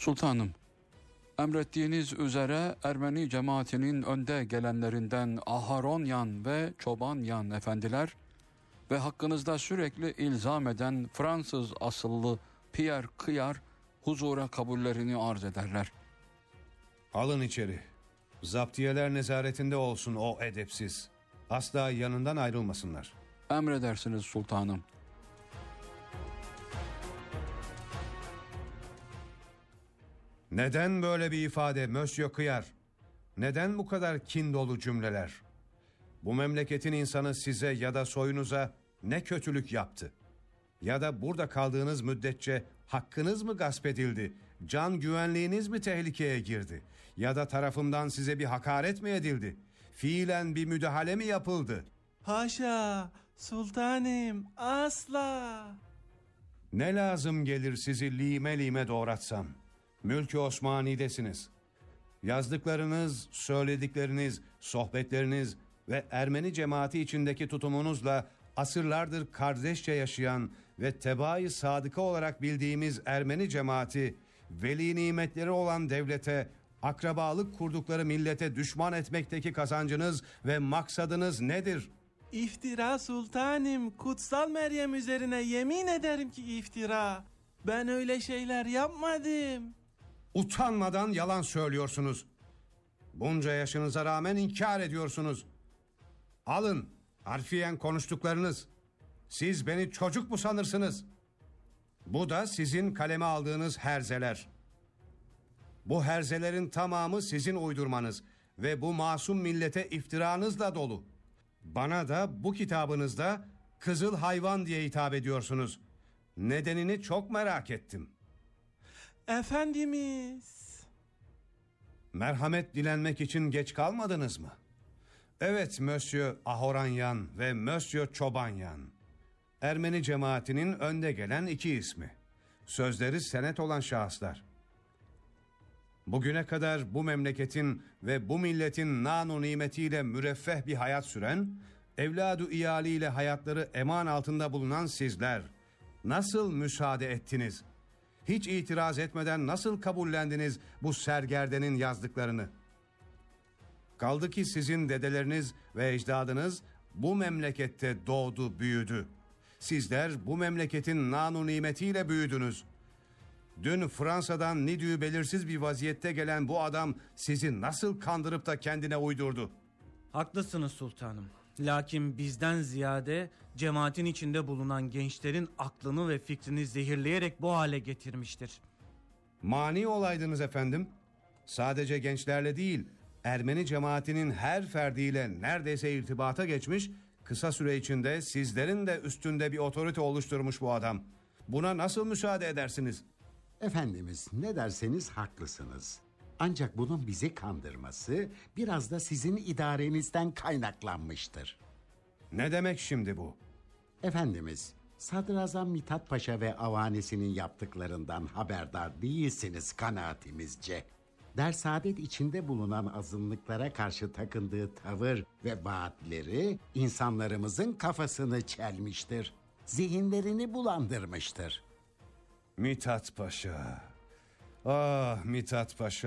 Sultanım, emrettiğiniz üzere Ermeni cemaatinin önde gelenlerinden Aharonyan ve Çobanyan efendiler ve hakkınızda sürekli ilzam eden Fransız asıllı Pierre Kıyar huzura kabullerini arz ederler. Alın içeri. Zaptiyeler nezaretinde olsun o edepsiz. Asla yanından ayrılmasınlar. Emredersiniz sultanım. Neden böyle bir ifade Monsieur Kıyar? Neden bu kadar kin dolu cümleler? Bu memleketin insanı size ya da soyunuza ne kötülük yaptı? Ya da burada kaldığınız müddetçe hakkınız mı gasp edildi? Can güvenliğiniz mi tehlikeye girdi? Ya da tarafımdan size bir hakaret mi edildi? Fiilen bir müdahale mi yapıldı? Haşa, sultanım, asla. Ne lazım gelir sizi lime lime doğratsam? Mülk-i Osmani'desiniz. Yazdıklarınız, söyledikleriniz, sohbetleriniz ve Ermeni cemaati içindeki tutumunuzla asırlardır kardeşçe yaşayan ve tebaa-i sadıka olarak bildiğimiz Ermeni cemaati, veli nimetleri olan devlete, akrabalık kurdukları millete düşman etmekteki kazancınız ve maksadınız nedir? İftira sultanım, kutsal Meryem üzerine yemin ederim ki iftira. Ben öyle şeyler yapmadım. Utanmadan yalan söylüyorsunuz. Bunca yaşınıza rağmen inkar ediyorsunuz. Alın harfiyen konuştuklarınız. Siz beni çocuk mu sanırsınız? Bu da sizin kaleme aldığınız herzeler. Bu herzelerin tamamı sizin uydurmanız ve bu masum millete iftiranızla dolu. Bana da bu kitabınızda kızıl hayvan diye hitap ediyorsunuz. Nedenini çok merak ettim. Efendimiz. Merhamet dilenmek için geç kalmadınız mı? Evet Monsieur Ahoranyan ve Monsieur Çobanyan. Ermeni cemaatinin önde gelen iki ismi. Sözleri senet olan şahıslar. Bugüne kadar bu memleketin ve bu milletin nanu nimetiyle müreffeh bir hayat süren, evladı iyaliyle hayatları eman altında bulunan sizler, nasıl müsaade ettiniz? Hiç itiraz etmeden nasıl kabullendiniz bu sergerdenin yazdıklarını? Kaldı ki sizin dedeleriniz ve ecdadınız bu memlekette doğdu, büyüdü. Sizler bu memleketin nanu nimetiyle büyüdünüz. Dün Fransa'dan nidüğü belirsiz bir vaziyette gelen bu adam sizi nasıl kandırıp da kendine uydurdu? Haklısınız sultanım. Lakin bizden ziyade cemaatin içinde bulunan gençlerin aklını ve fikrini zehirleyerek bu hale getirmiştir. Mani olaydınız efendim. Sadece gençlerle değil, Ermeni cemaatinin her ferdiyle neredeyse irtibata geçmiş, kısa süre içinde sizlerin de üstünde bir otorite oluşturmuş bu adam. Buna nasıl müsaade edersiniz? Efendimiz, ne derseniz haklısınız. Ancak bunun bizi kandırması biraz da sizin idarenizden kaynaklanmıştır. Ne demek şimdi bu? Efendimiz, Sadrazam Mithat Paşa ve avanesinin yaptıklarından haberdar değilsiniz kanaatimizce. Dersaadet içinde bulunan azınlıklara karşı takındığı tavır ve vaatleri insanlarımızın kafasını çelmiştir. Zihinlerini bulandırmıştır. Mithat Paşa. Ah Mithat Paşa.